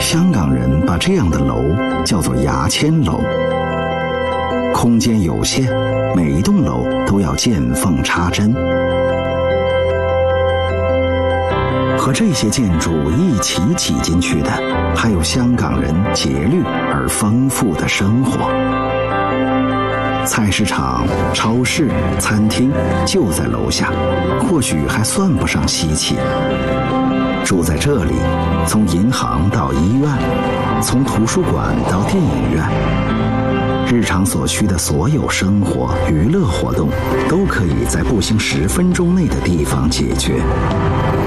香港人把这样的楼叫做牙签楼。空间有限，每一栋楼都要见缝插针。和这些建筑一起挤进去的，还有香港人节律而丰富的生活。菜市场、超市、餐厅就在楼下，或许还算不上稀奇。住在这里，从银行到医院，从图书馆到电影院，日常所需的所有生活娱乐活动都可以在步行10分钟内的地方解决。